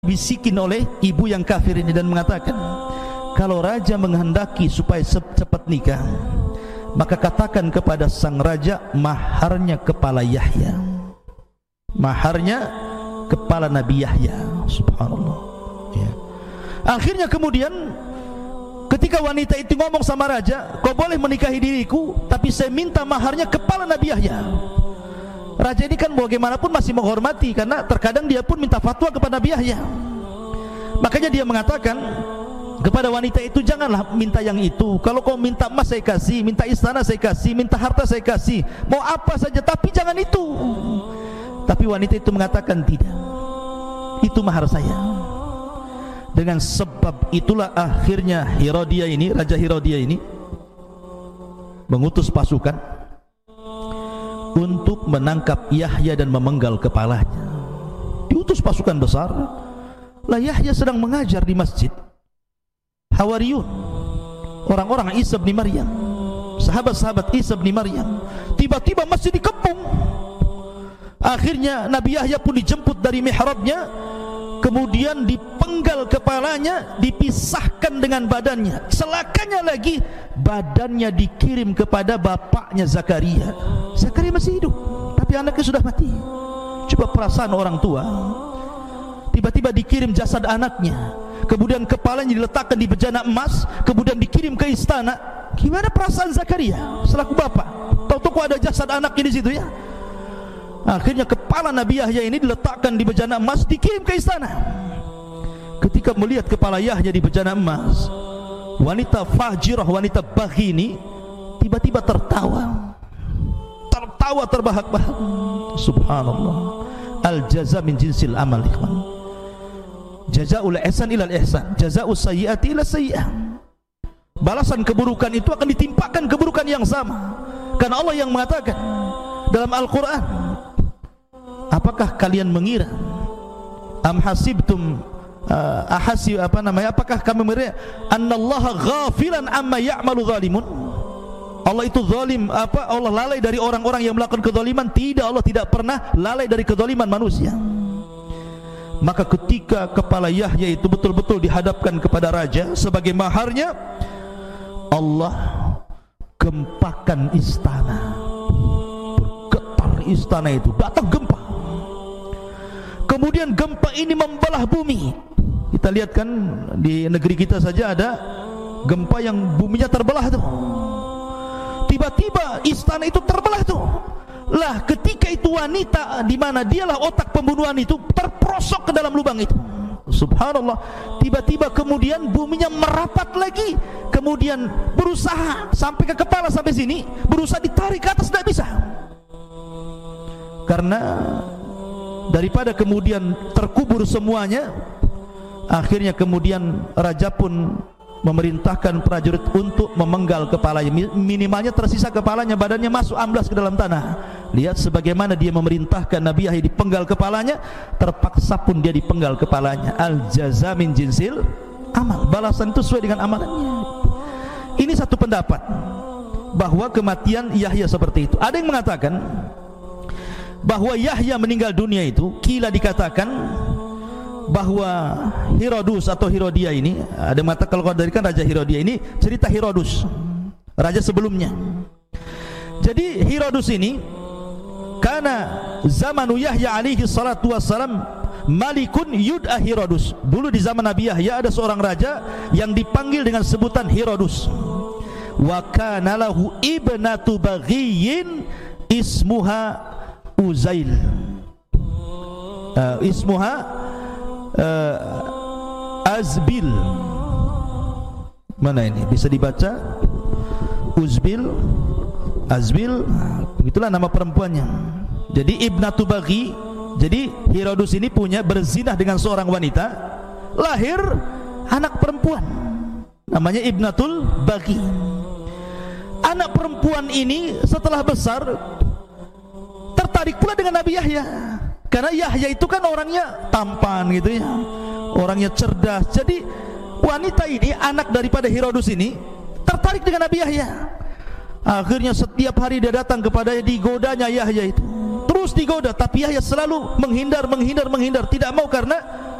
bisikin oleh ibu yang kafir ini dan mengatakan, kalau raja menghendaki supaya cepat nikah, maka katakan kepada sang raja maharnya kepala Yahya, maharnya kepala Nabi Yahya. Subhanallah ya. Akhirnya kemudian ketika wanita itu ngomong sama raja, kau boleh menikahi diriku, tapi saya minta maharnya kepala Nabi Yahya. Raja ini kan bagaimanapun masih menghormati, karena terkadang dia pun minta fatwa kepada Nabi Yahya. Makanya dia mengatakan kepada wanita itu, janganlah minta yang itu. Kalau kau minta emas saya kasih, minta istana saya kasih, minta harta saya kasih, mau apa saja, tapi jangan itu. Tapi wanita itu mengatakan tidak, itu mahar saya. Dengan sebab itulah akhirnya Herodia ini, Raja Herodia ini mengutus pasukan untuk menangkap Yahya dan memenggal kepalanya. Diutus pasukan besar. Lah Yahya sedang mengajar di masjid. Hawariyun, orang-orang Isa bin Maryam, sahabat-sahabat Isa bin Maryam, tiba-tiba masjid dikepung. Akhirnya Nabi Yahya pun dijemput dari mihrabnya, kemudian dipenggal kepalanya, dipisahkan dengan badannya. Celakanya lagi, badannya dikirim kepada bapaknya Zakaria. Zakaria masih hidup, tapi anaknya sudah mati. Coba perasaan orang tua. Tiba-tiba dikirim jasad anaknya, kemudian kepalanya diletakkan di bejana emas, kemudian dikirim ke istana. Gimana perasaan Zakaria selaku bapak? Tahu-tahu ada jasad anaknya di situ ya. Akhirnya kepala Nabi Yahya ini diletakkan di bejana emas, dikirim ke istana. Ketika melihat kepala Yahya di bejana emas, wanita fajirah, wanita baghi ini tiba-tiba tertawa terbahak-bahak. Subhanallah. Al jaza min jinsil amal, ikhwan. Jazaul ihsan ilal ihsan, jazaus sayyiati ila sayyi'ah. Balasan keburukan itu akan ditimpakan keburukan yang sama. Karena Allah yang mengatakan dalam Al-Quran, apakah kalian mengira, am hasibtum apakah kamu mengira annallaha ghafilan amma ya'malu zalimun? Allah itu zalim, Allah lalai dari orang-orang yang melakukan kezaliman? Tidak, Allah tidak pernah lalai dari kezaliman manusia. Maka ketika kepala Yahya itu betul-betul dihadapkan kepada raja sebagai maharnya, Allah gempakan istana. Bergetar istana itu, datang gempa. Kemudian gempa ini membelah bumi. Kita lihat kan di negeri kita saja ada gempa yang buminya terbelah tuh. Tiba-tiba istana itu terbelah tuh. Lah ketika itu wanita, di mana dialah otak pembunuhan itu, terprosok ke dalam lubang itu. Subhanallah. Tiba-tiba kemudian buminya merapat lagi, kemudian berusaha sampai ke kepala, sampai sini, berusaha ditarik ke atas, tidak bisa. Karena daripada kemudian terkubur semuanya, akhirnya kemudian raja pun memerintahkan prajurit untuk memenggal kepalanya. Minimalnya tersisa kepalanya, badannya masuk amblas ke dalam tanah. Lihat sebagaimana dia memerintahkan Nabi Yahya dipenggal kepalanya, terpaksa pun dia dipenggal kepalanya. Al jaza min jinsil amal, balasan itu sesuai dengan amalannya. Ini satu pendapat bahwa kematian Yahya seperti itu. Ada yang mengatakan bahwa Yahya meninggal dunia itu, kila dikatakan bahwa Herodus atau Herodia ini, ada yang mengatakan kalau dari kan Raja Herodia ini cerita Herodus, raja sebelumnya. Jadi Herodus ini, karena zamanu Yahya alaihi salatu wassalam malikun yud'a Herodus. Dulu di zaman Nabi Yahya ada seorang raja yang dipanggil dengan sebutan Herodus. Wa kana lahu ibnatu baghiyin ismuha Uzail. Ismuha Azbil. Mana ini? Bisa dibaca Uzbil, Azbil, itulah nama perempuannya. Jadi ibnatu baghi. Jadi Herodus ini punya berzinah dengan seorang wanita, lahir anak perempuan, namanya ibnatul baghi. Anak perempuan ini setelah besar tertarik pula dengan Nabi Yahya, karena Yahya itu kan orangnya tampan gitu ya, orangnya cerdas. Jadi wanita ini, anak daripada Herodus ini, tertarik dengan Nabi Yahya. Akhirnya setiap hari dia datang kepadanya, digodanya Yahya itu, terus digoda, tapi Yahya selalu menghindar, tidak mau, karena